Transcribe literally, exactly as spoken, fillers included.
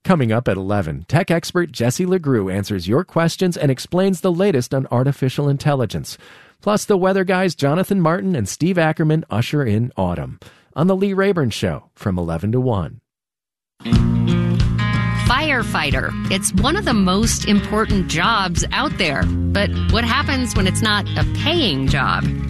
Coming up at eleven, tech expert Jesse LeGroux answers your questions and explains the latest on artificial intelligence. Plus, the weather guys Jonathan Martin and Steve Ackerman usher in autumn on The Lee Rayburn Show from eleven to one. Firefighter. It's one of the most important jobs out there. But what happens when it's not a paying job?